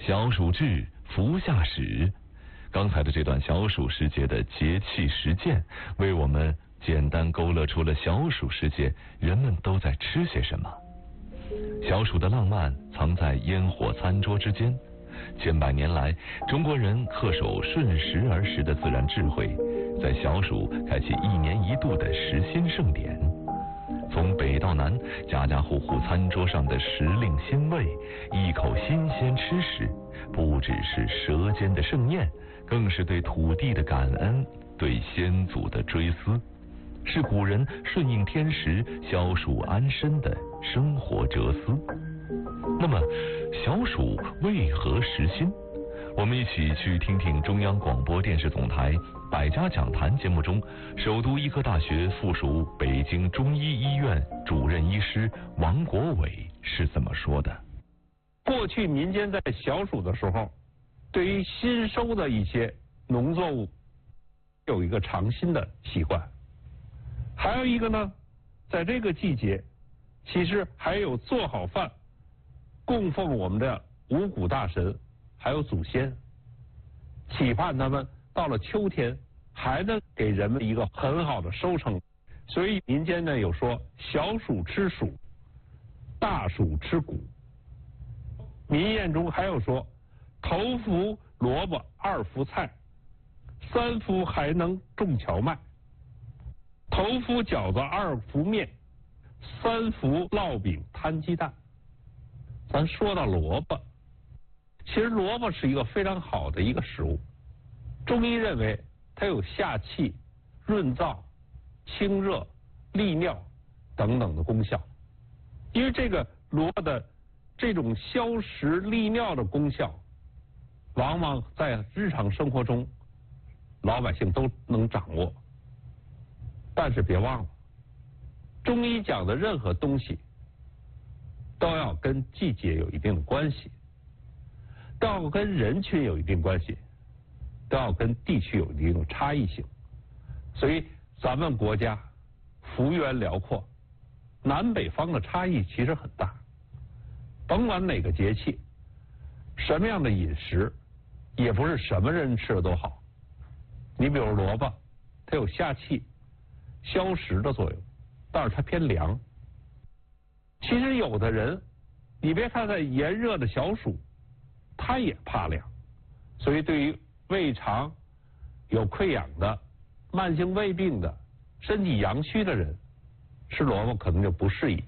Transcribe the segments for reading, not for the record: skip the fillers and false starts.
小暑至，伏夏始。刚才的这段小暑时节的节气实践，为我们简单勾勒出了小暑时节人们都在吃些什么。小暑的浪漫藏在烟火餐桌之间。千百年来，中国人恪守顺时而食的自然智慧，在小暑开启1年1度的食新盛典。从北到南，家家户户餐桌上的时令新味，一口新鲜吃食，不只是舌尖的盛宴，更是对土地的感恩，对先祖的追思，是古人顺应天时、消暑安身的生活哲思。那么，小暑为何食新？我们一起去听听中央广播电视总台百家讲坛节目中，首都医科大学附属北京中医医院主任医师王国伟是怎么说的。 过去民间在小暑的时候，对于新收的一些农作物有一个尝新的习惯。还有一个呢，在这个季节，其实还有做好饭供奉我们的五谷大神还有祖先，期盼他们到了秋天还能给人们一个很好的收成。所以民间呢有说小暑吃薯，大暑吃谷。民谚中还有说头伏萝卜二伏菜，三伏还能种荞麦，头伏饺子二伏面，三伏烙饼摊鸡蛋。咱说到萝卜，其实萝卜是一个非常好的一个食物，中医认为它有下气、润燥、清热、利尿等等的功效。因为这个萝卜的这种消食利尿的功效，往往在日常生活中老百姓都能掌握。但是别忘了，中医讲的任何东西都要跟季节有一定的关系，都要跟人群有一定关系，都要跟地区有一定的差异性。所以咱们国家幅员辽阔，南北方的差异其实很大。甭管哪个节气，什么样的饮食，也不是什么人吃的都好。你比如萝卜，它有下气、消食的作用，但是它偏凉。其实有的人，你别看在炎热的小暑，他也怕凉，所以对于胃肠有溃疡的、慢性胃病的、身体阳虚的人，吃萝卜可能就不适宜。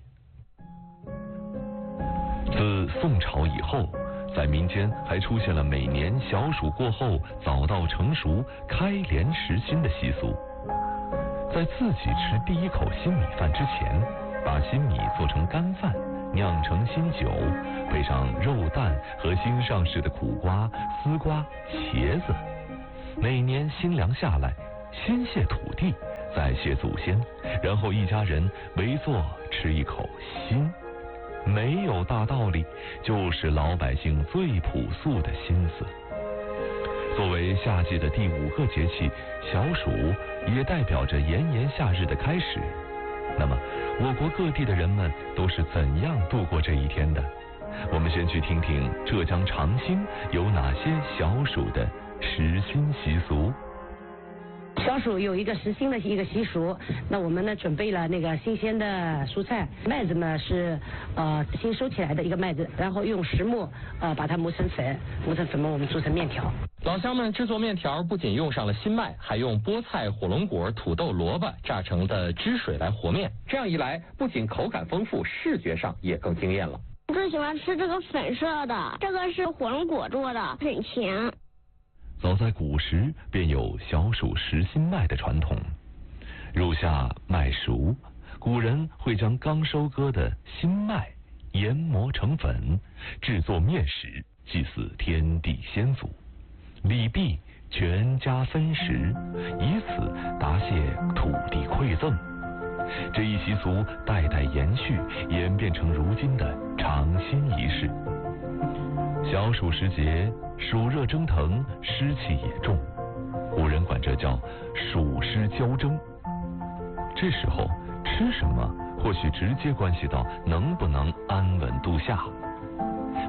自宋朝以后，在民间还出现了每年小暑过后早稻成熟、开镰食新的习俗。在自己吃第一口新米饭之前，把新米做成干饭，酿成新酒，配上肉蛋和新上市的苦瓜、丝瓜、茄子。每年新粮下来，先谢土地，再谢祖先，然后一家人围坐吃一口新。没有大道理，就是老百姓最朴素的心思。作为夏季的第5个节气，小暑也代表着炎炎夏日的开始。那么，我国各地的人们都是怎样度过这一天的？我们先去听听浙江长兴有哪些小暑的食新习俗。 小暑有一个食新的一个习俗，那我们呢准备了那个新鲜的蔬菜，麦子呢是新收起来的一个麦子，然后用石磨把它磨成粉，我们做成面条。 老乡们制作面条不仅用上了新麦，还用菠菜、火龙果、土豆、萝卜榨成的汁水来和面，这样一来不仅口感丰富，视觉上也更惊艳了。 我最喜欢吃这个粉色的，这个是火龙果做的，很甜。 早在古时便有小暑食新麦的传统。入夏麦熟，古人会将刚收割的新麦研磨成粉，制作面食，祭祀天地先祖。礼毕，全家分食，以此答谢土地馈赠。这一习俗代代延续，演变成如今的尝新仪式。小暑时节，暑热蒸腾，湿气也重，古人管这叫暑湿交蒸。这时候吃什么，或许直接关系到能不能安稳度夏。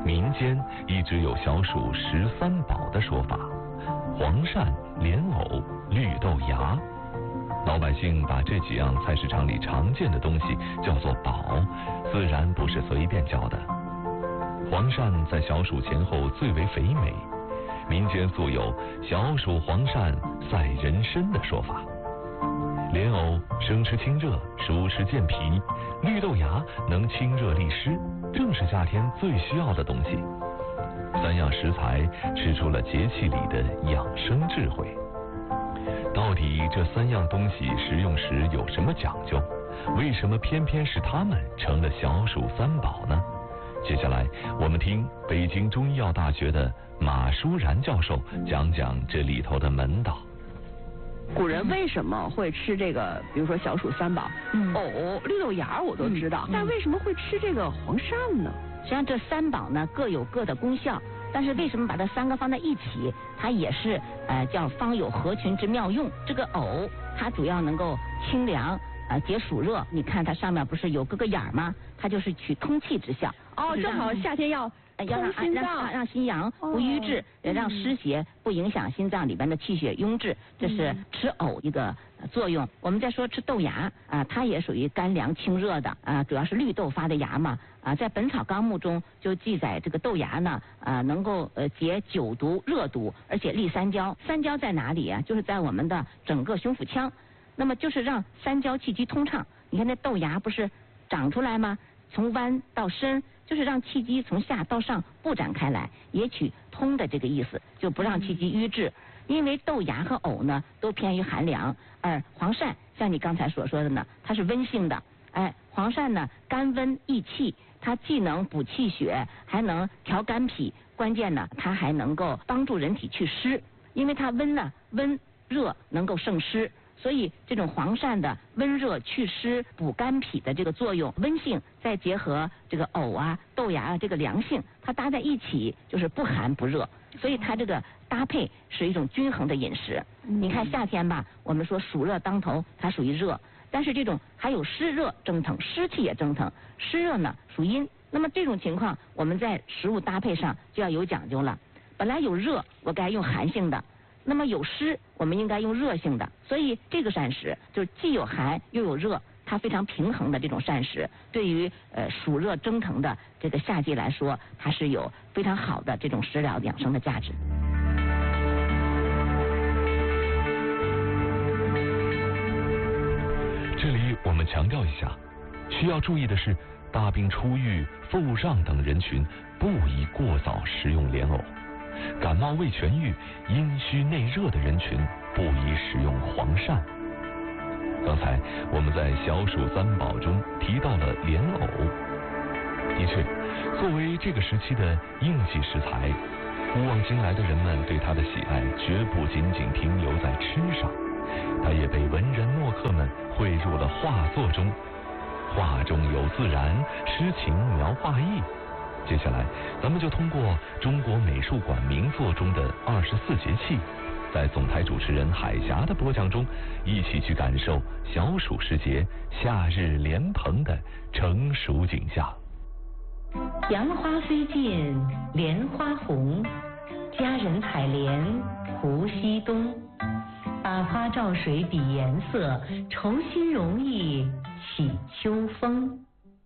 民间一直有小暑13宝的说法，黄鳝、莲藕、绿豆芽。老百姓把这几样菜市场里常见的东西叫做宝，自然不是随便叫的。黄鳝在小暑前后最为肥美，民间素有小暑黄鳝赛人参的说法。莲藕生吃清热，熟吃健脾；绿豆芽能清热利湿，正是夏天最需要的东西。3样食材吃出了节气里的养生智慧。到底这3样东西食用时有什么讲究？为什么偏偏是它们成了小暑3宝呢？接下来我们听北京中医药大学的马舒然教授讲讲这里头的门道。 古人为什么会吃这个？比如说小暑3宝，藕、绿豆芽我都知道，但为什么会吃这个黄鳝呢？ 实际上这3宝呢各有各的功效，但是为什么把它3个放在一起？它也是叫方有合群之妙用。这个藕它主要能够清凉解暑热，你看它上面不是有个眼吗？它就是取通气之效。 哦，正好夏天要让心阳不瘀滞，让湿邪不影响心脏里边的气血壅滞，这是吃藕一个作用。我们再说吃豆芽它也属于甘凉清热的主要是绿豆发的芽嘛在《本草纲目》中就记载这个豆芽呢能够解9毒热毒，而且利三焦。三焦在哪里就是在我们的整个胸腹腔，那么就是让三焦气机通畅。你看那豆芽不是长出来吗？从弯到深，就是让气机从下到上布展开来，也取通的这个意思，就不让气机瘀滞。因为豆芽和藕呢都偏于寒凉，而黄鳝像你刚才所说的呢，它是温性的。黄鳝呢甘温益气，它既能补气血，还能调肝脾，关键呢它还能够帮助人体祛湿，因为它温热能够胜湿。所以这种黄鳝的温热祛湿补肝脾的这个作用，温性再结合这个藕豆芽这个凉性，它搭在一起就是不寒不热，所以它这个搭配是一种均衡的饮食。你看夏天吧，我们说暑热当头，它属于热，但是这种还有湿热蒸腾，湿气也蒸腾，湿热呢属阴。那么这种情况，我们在食物搭配上就要有讲究了。本来有热，我该用寒性的。那么有湿，我们应该用热性的，所以这个膳食就是既有寒又有热，它非常平衡的这种膳食，对于暑热蒸腾的这个夏季来说，它是有非常好的这种食疗养生的价值。 这里我们强调一下，需要注意的是，大病初愈、腹胀等人群不宜过早食用莲藕。感冒未痊愈、阴虚内热的人群不宜食用黄鳝。刚才我们在小暑3宝中提到了莲藕，的确，作为这个时期的应季食材，古往今来的人们对它的喜爱绝不仅仅停留在吃上，它也被文人墨客们汇入了画作中，画中有自然，诗情描画意。接下来，咱们就通过中国美术馆名作中的24节气，在总台主持人海霞的播讲中，一起去感受小暑时节夏日莲蓬的成熟景象。 杨花虽尽莲花红，佳人采莲胡西东。百花照水比颜色，愁心容易起秋风。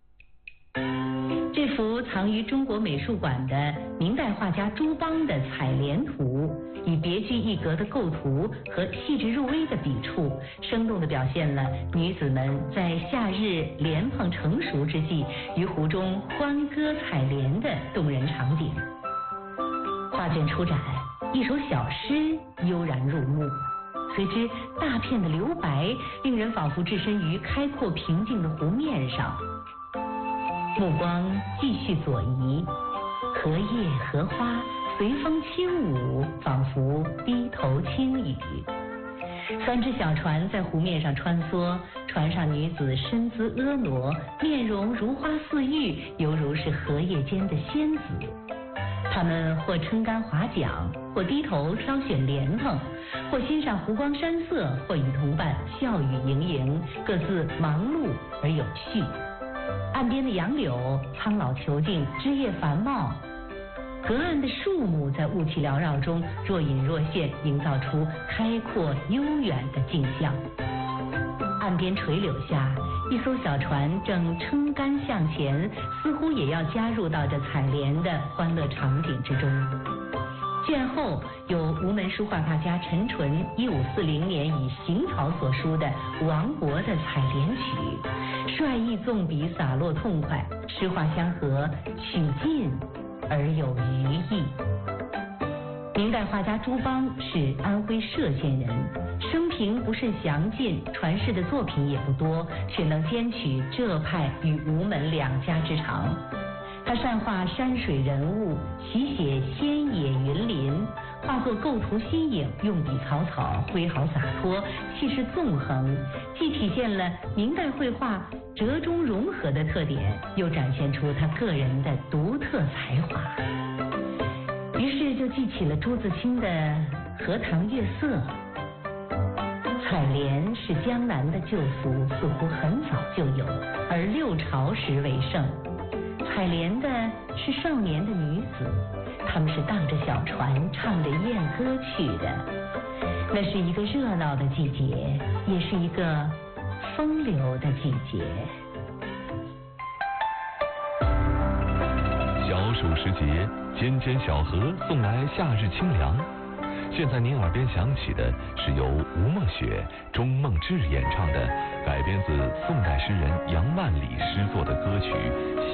这幅藏于中国美术馆的明代画家朱邦的采莲图，以别具一格的构图和细致入微的笔触，生动地表现了女子们在夏日莲蓬成熟之际，于湖中欢歌采莲的动人场景。画卷出展，一首小诗悠然入目，随之大片的留白，令人仿佛置身于开阔平静的湖面上。目光继续左移，荷叶荷花随风轻舞，仿佛低头轻语。3只小船在湖面上穿梭，船上女子身姿婀娜，面容如花似玉，犹如是荷叶间的仙子。她们或撑竿划桨，或低头挑选莲蓬，或欣赏湖光山色，或与同伴笑语盈盈，各自忙碌而有序。岸边的杨柳苍老遒劲，枝叶繁茂， 隔岸的树木在雾气缭绕中若隐若现，营造出开阔悠远的景象。岸边垂柳下，一艘小船正撑杆向前，似乎也要加入到这采莲的欢乐场景之中。卷后有吴门书画大家陈纯1540年以行草所书的王勃的采莲曲，帅意纵笔，洒落痛快，诗画相合，曲尽而有余意。明代画家朱邦是安徽歙县人，生平不甚详尽，传世的作品也不多，却能兼取浙派与吴门两家之长。他善画山水人物，习写仙野云林，画作构图新颖，用笔草草，挥毫洒脱，气势纵横，既体现了明代绘画折中融合的特点，又展现出他个人的独特才华。于是就记起了朱自清的《荷塘月色》。采莲是江南的旧俗，似乎很早就有，而六朝时为盛。采莲的是少年的女子，他们是荡着小船，唱着艳歌去的。那是一个热闹的季节，也是一个风流的季节。 小暑时节，间间小荷送来夏日清凉。现在您耳边响起的是由吴梦雪、钟梦志演唱的，改编自宋代诗人杨万里诗作的歌曲《